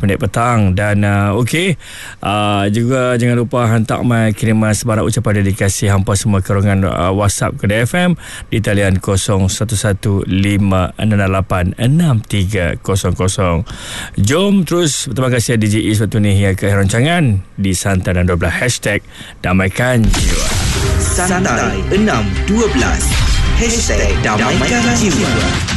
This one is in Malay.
minit petang. Dan juga jangan lupa hantar my kiriman sebarang ucapan dedikasi hampa semua ke ruangan WhatsApp Kedah FM di talian 0115686300. Jom terus berterima kasih DJ Is waktu ni hingga ke akhir rancangan di Santai 612 #Damaikan Jiwa. Santai 612 #Damaikan Jiwa.